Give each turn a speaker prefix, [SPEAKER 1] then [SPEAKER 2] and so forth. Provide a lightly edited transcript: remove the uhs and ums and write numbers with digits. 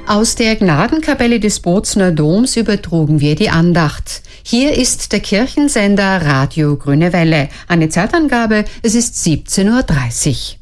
[SPEAKER 1] Aus der Gnadenkapelle des Bozner Doms übertrugen wir die Andacht. Hier ist der Kirchensender Radio Grüne Welle. Eine Zeitangabe, es ist 17:30 Uhr.